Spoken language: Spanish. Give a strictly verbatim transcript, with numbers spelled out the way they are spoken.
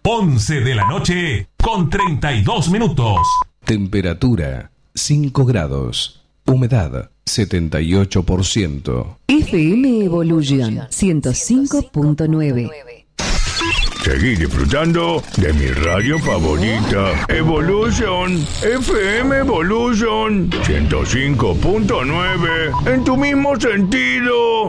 once de la noche con treinta y dos minutos. Temperatura cinco grados. Humedad setenta y ocho por ciento. F M Evolution ciento cinco punto nueve. Seguí disfrutando de mi radio favorita, Evolution, F M Evolution ciento cinco punto nueve, en tu mismo sentido.